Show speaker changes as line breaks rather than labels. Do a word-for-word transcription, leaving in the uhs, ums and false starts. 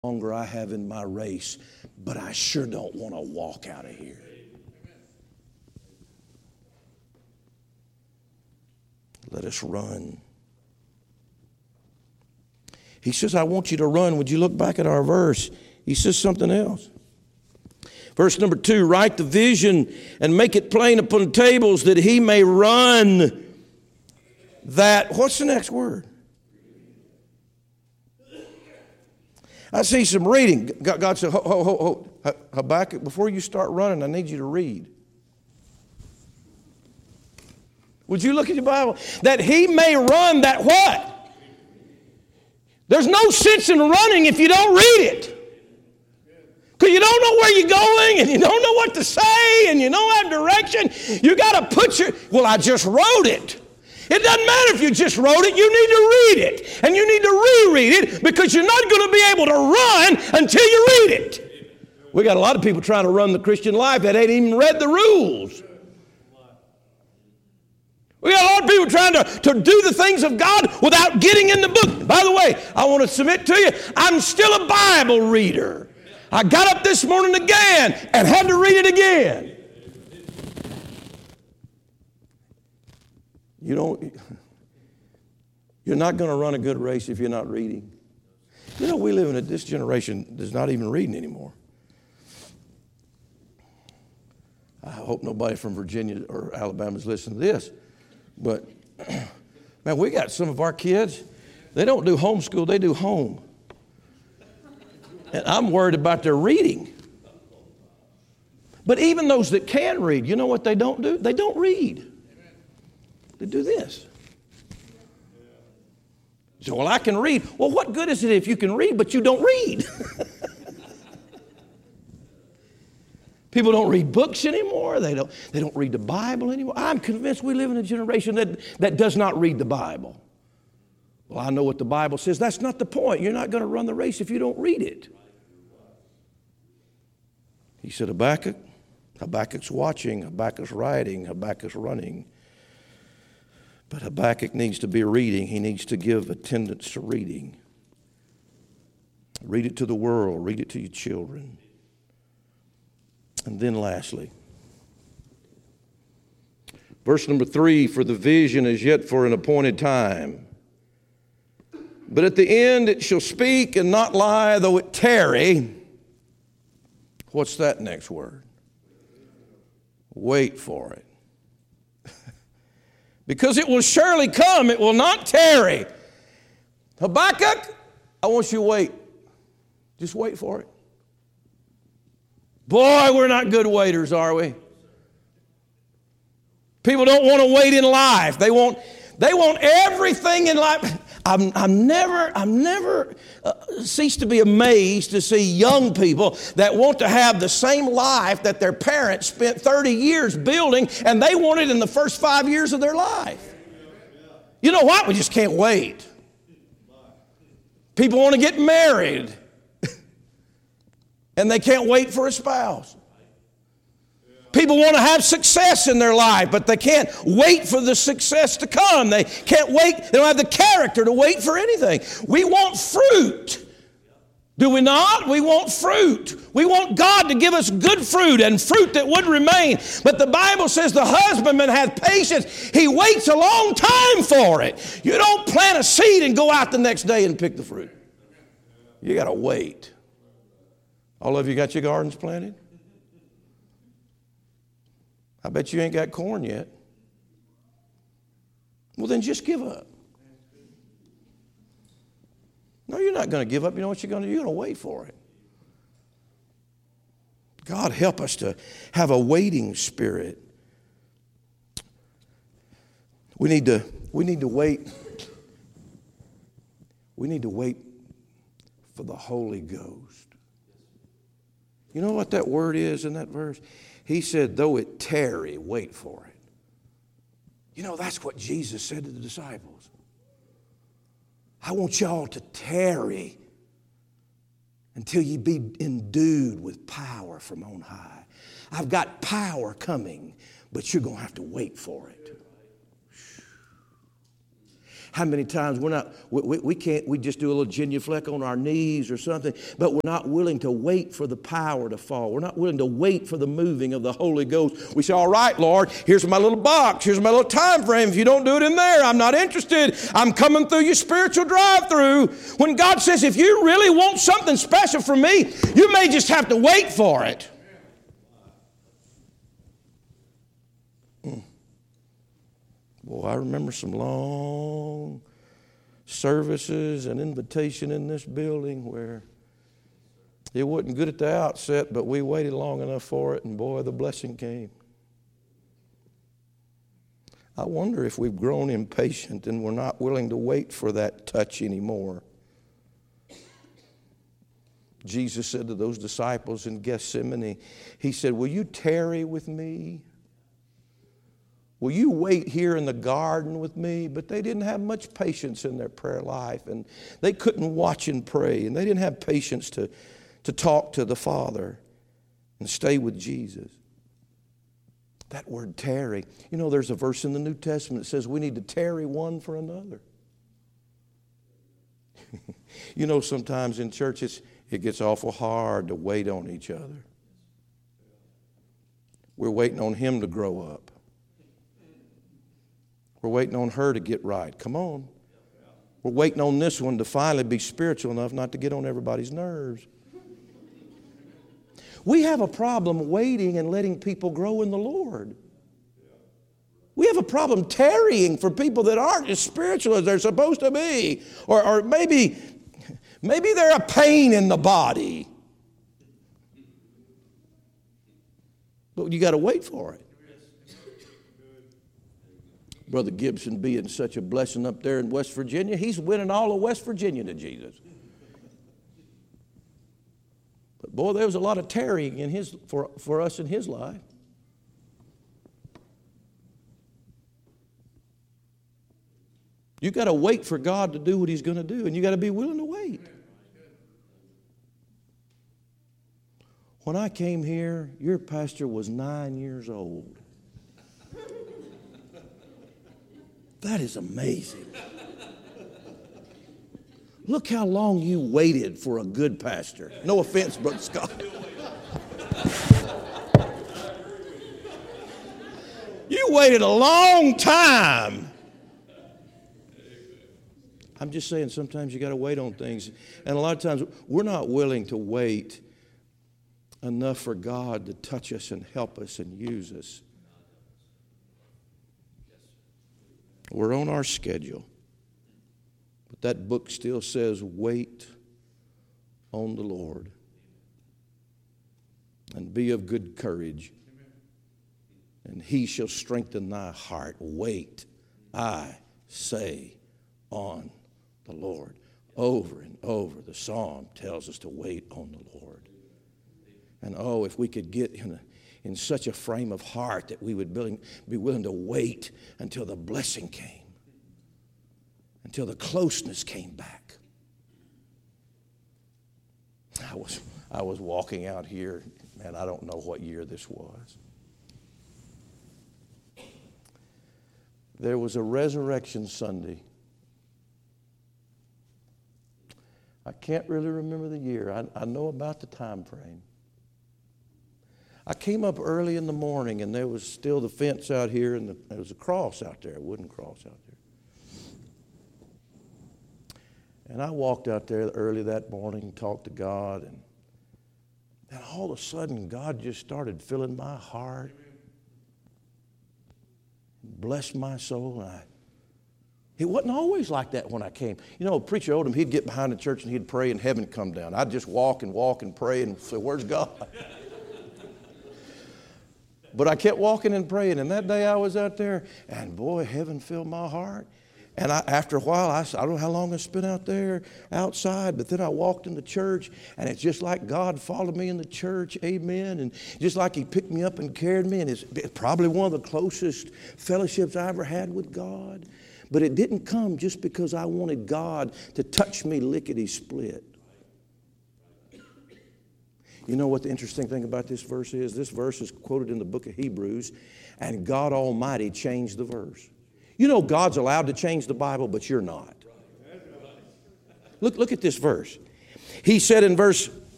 longer I have in my race, but I sure don't want to walk out of here. Let us run. He says, I want you to run. Would you look back at our verse? He says something else. Verse number two, write the vision and make it plain upon tables that he may run. That, what's the next word? I see some reading. God said, ho, ho, ho, ho, Habakkuk, before you start running, I need you to read. Would you look at your Bible? That he may run that what? There's no sense in running if you don't read it. Because you don't know where you're going and you don't know what to say and you don't have direction. You got to put your, well, I just wrote it. It doesn't matter if you just wrote it. You need to read it. And you need to reread it because you're not going to be able to run until you read it. We got a lot of people trying to run the Christian life that ain't even read the rules. We got a lot of people trying to, to do the things of God without getting in the book. By the way, I want to submit to you, I'm still a Bible reader. I got up this morning again and had to read it again. You don't, you're not going to run a good race if you're not reading. You know, we live in a, this generation that's not even reading anymore. I hope nobody from Virginia or Alabama is listening to this. But, man, we got some of our kids, they don't do homeschool, they do home. And I'm worried about their reading. But even those that can read, you know what they don't do? They don't read. They do this. So, well, I can read. Well, what good is it if you can read, but you don't read? People don't read books anymore. They don't, they don't read the Bible anymore. I'm convinced we live in a generation that, that does not read the Bible. Well, I know what the Bible says. That's not the point. You're not going to run the race if you don't read it. He said, Habakkuk, Habakkuk's watching, Habakkuk's writing, Habakkuk's running. But Habakkuk needs to be reading. He needs to give attendance to reading. Read it to the world. Read it to your children. And then lastly, verse number three, for the vision is yet for an appointed time. But at the end it shall speak and not lie, though it tarry. What's that next word? Wait for it. Because it will surely come, it will not tarry. Habakkuk, I want you to wait. Just wait for it. Boy, we're not good waiters, are we? People don't want to wait in life. They want, they want everything in life. I'm, I'm never, I'm never uh, cease to be amazed to see young people that want to have the same life that their parents spent thirty years building, and they want it in the first five years of their life. You know what? We just can't wait. People want to get married, and they can't wait for a spouse. People want to have success in their life, but they can't wait for the success to come. They can't wait. They don't have the character to wait for anything. We want fruit. Do we not? We want fruit. We want God to give us good fruit and fruit that would remain. But the Bible says the husbandman has patience. He waits a long time for it. You don't plant a seed and go out the next day and pick the fruit. You got to wait. All of you got your gardens planted? I bet you ain't got corn yet. Well, then just give up. No, you're not going to give up. You know what you're going to do? You're going to wait for it. God, help us to have a waiting spirit. We need to, we need to wait. We need to wait for the Holy Ghost. You know what that word is in that verse? He said, though it tarry, wait for it. You know, that's what Jesus said to the disciples. I want y'all to tarry until you be endued with power from on high. I've got power coming, but you're going to have to wait for it. How many times we're not, we, we, we can't, we just do a little genuflect on our knees or something, but we're not willing to wait for the power to fall. We're not willing to wait for the moving of the Holy Ghost. We say, all right, Lord, here's my little box. Here's my little time frame. If you don't do it in there, I'm not interested. I'm coming through your spiritual drive-through. When God says, if you really want something special from me, you may just have to wait for it. Boy, I remember some long services and invitation in this building where it wasn't good at the outset, but we waited long enough for it, and boy, the blessing came. I wonder if we've grown impatient and we're not willing to wait for that touch anymore. Jesus said to those disciples in Gethsemane, he said, will you tarry with me? Will you wait here in the garden with me? But they didn't have much patience in their prayer life, and they couldn't watch and pray, and they didn't have patience to, to talk to the Father and stay with Jesus. That word tarry, you know, there's a verse in the New Testament that says we need to tarry one for another. You know, sometimes in churches it gets awful hard to wait on each other. We're waiting on him to grow up. We're waiting on her to get right. Come on. We're waiting on this one to finally be spiritual enough not to get on everybody's nerves. We have a problem waiting and letting people grow in the Lord. We have a problem tarrying for people that aren't as spiritual as they're supposed to be. Or, or maybe, maybe they're a pain in the body. But you got to wait for it. Brother Gibson being such a blessing up there in West Virginia, he's winning all of West Virginia to Jesus. But boy, there was a lot of tarrying in his, for, for us in his life. You got to wait for God to do what he's going to do, and you got to be willing to wait. When I came here, your pastor was nine years old. That is amazing. Look how long you waited for a good pastor. No offense, Brother Scott. You waited a long time. I'm just saying sometimes you got to wait on things. And a lot of times we're not willing to wait enough for God to touch us and help us and use us. We're on our schedule. But that book still says, wait on the Lord and be of good courage, and he shall strengthen thy heart. Wait, I say, on the Lord. Over and over, the psalm tells us to wait on the Lord. And oh, if we could get in a in such a frame of heart that we would be willing to wait until the blessing came, until the closeness came back. I was, I was walking out here, man, I don't know what year this was. There was a Resurrection Sunday. I can't really remember the year. I, I know about the time frame. I came up early in the morning, and there was still the fence out here, and the, there was a cross out there, a wooden cross out there. And I walked out there early that morning and talked to God, and then all of a sudden, God just started filling my heart, blessed my soul. And I, it wasn't always like that when I came. You know, Preacher Odom, he'd get behind the church and he'd pray, and heaven would come down. I'd just walk and walk and pray and say, where's God? But I kept walking and praying, and that day I was out there, and boy, heaven filled my heart. And I, after a while, I, I don't know how long I spent out there outside, but then I walked in the church, and it's just like God followed me in the church, amen, and just like he picked me up and carried me, and it's probably one of the closest fellowships I ever had with God. But it didn't come just because I wanted God to touch me lickety-split. You know what the interesting thing about this verse is? This verse is quoted in the book of Hebrews, and God Almighty changed the verse. You know God's allowed to change the Bible, but you're not. Look, look at this verse. He said in verse